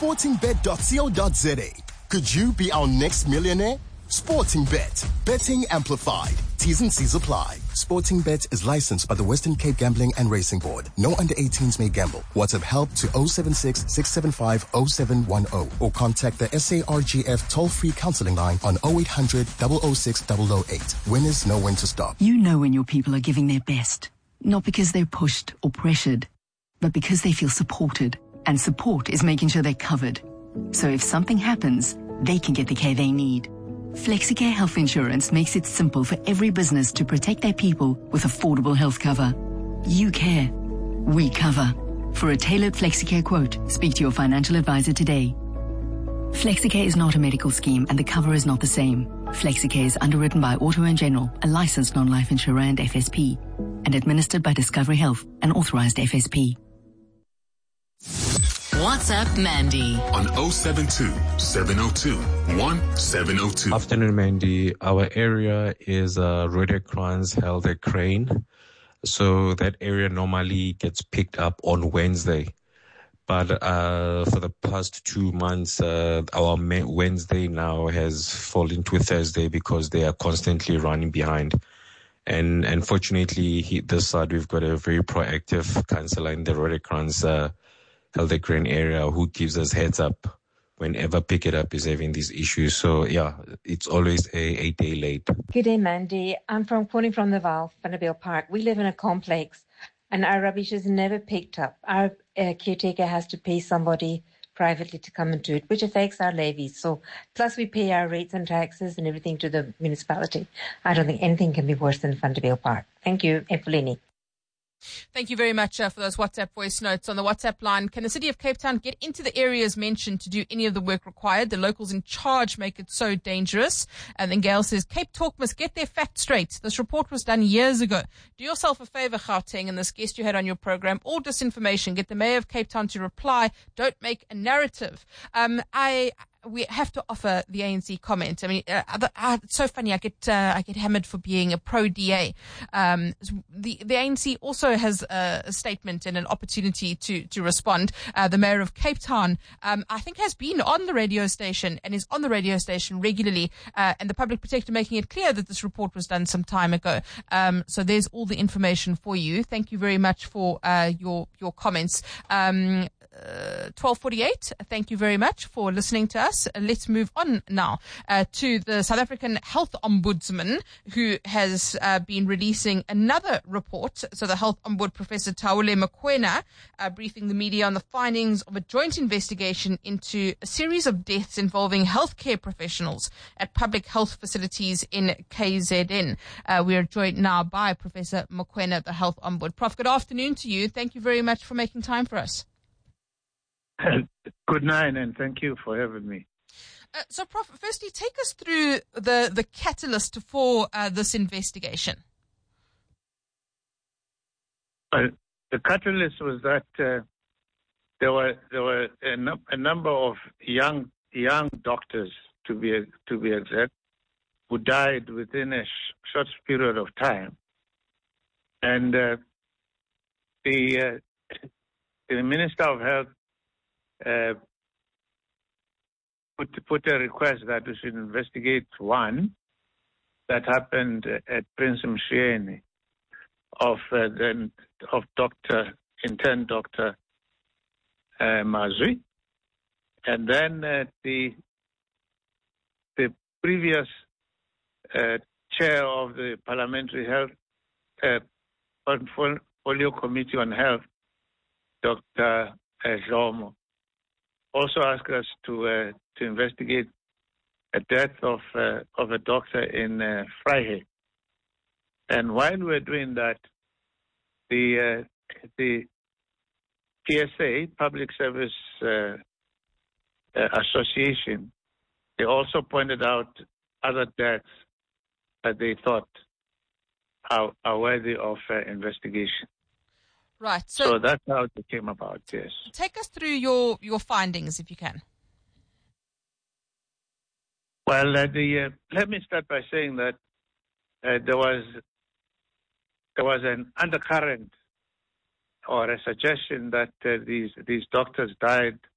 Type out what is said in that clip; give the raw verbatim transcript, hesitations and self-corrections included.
sporting bet dot co dot za. Could you be our next millionaire? Sportingbet. Betting amplified. T's and C's apply. Sportingbet is licensed by the Western Cape Gambling and Racing Board. No under eighteens may gamble. WhatsApp help to zero seven six, six seven five, zero seven one zero or contact the S A R G F toll-free counseling line on zero eight hundred, zero zero six, zero zero eight. Winners know when to stop. You know when your people are giving their best. Not because they're pushed or pressured, but because they feel supported. And support is making sure they're covered. So if something happens, they can get the care they need. FlexiCare Health Insurance makes it simple for every business to protect their people with affordable health cover. You care. We cover. For a tailored FlexiCare quote, speak to your financial advisor today. FlexiCare is not a medical scheme and the cover is not the same. FlexiCare is underwritten by Auto and General, a licensed non-life insurer and F S P, and administered by Discovery Health, an authorized F S P. WhatsApp Mandy on zero seven two, seven zero two, one seven zero two. Afternoon, Mandy. Our area is uh, Roodekrans held at Crane. So that area normally gets picked up on Wednesday. But uh, for the past two months, uh, our Wednesday now has fallen to Thursday because they are constantly running behind. And unfortunately, he, this side, we've got a very proactive counselor in the Roodekrans uh, Healthy Grain area who gives us heads up whenever Pick It Up is having these issues. So, yeah, it's always a, a day late. Good day, Mandy. I'm from calling from the Val, Vanderbilt Park. We live in a complex and our rubbish is never picked up. Our uh, caretaker has to pay somebody privately to come and do it, which affects our levies. So, plus we pay our rates and taxes and everything to the municipality. I don't think anything can be worse than Vanderbilt Park. Thank you, Epolini. Thank you very much uh, for those WhatsApp voice notes. On the WhatsApp line, can the City of Cape Town get into the areas mentioned to do any of the work required? The locals in charge make it so dangerous. And then Gail says, Cape Talk must get their facts straight. This report was done years ago. Do yourself a favor, Gauteng, and this guest you had on your program. All disinformation. Get the Mayor of Cape Town to reply. Don't make a narrative. Um, I... We have to offer the A N C comment. I mean, uh, uh, it's so funny. I get uh, I get hammered for being a pro D A. Um, the the A N C also has a, a statement and an opportunity to to respond. Uh, the Mayor of Cape Town, um, I think, has been on the radio station and is on the radio station regularly. Uh, and the Public Protector making it clear that this report was done some time ago. Um, so there's all the information for you. Thank you very much for uh, your your comments. Um, Uh, twelve forty-eight. Thank you very much for listening to us. Uh, let's move on now uh, to the South African Health Ombudsman, who has uh, been releasing another report. So the Health Ombud, Professor Taule Mokoena, uh, briefing the media on the findings of a joint investigation into a series of deaths involving healthcare professionals at public health facilities in K Z N. Uh, we are joined now by Professor Mokoena, the Health Ombud. Prof, good afternoon to you. Thank you very much for making time for us. Good night, and thank you for having me. Uh, so, Prof, firstly, take us through the, the catalyst for uh, this investigation. Uh, the catalyst was that uh, there were there were a, num- a number of young young doctors, to be to be exact, who died within a sh- short period of time, and uh, the uh, the Minister of Health Uh, put put a request that we should investigate one that happened at Prince Mshweni of uh, the of Doctor intern Doctor uh, Mazwi, and then uh, the the previous uh, chair of the Parliamentary Health uh, Portfolio Committee on Health, Doctor Jomo, also asked us to uh, to investigate a death of uh, of a doctor in uh, Vryheid. And while we were doing that, the uh, the P S A, Public Service uh, uh, Association, they also pointed out other deaths that they thought are, are worthy of uh, investigation. Right. So, so that's how it came about, yes. Take us through your, your findings, if you can. Well, uh, the, uh, let me start by saying that uh, there was there was an undercurrent or a suggestion that uh, these these doctors died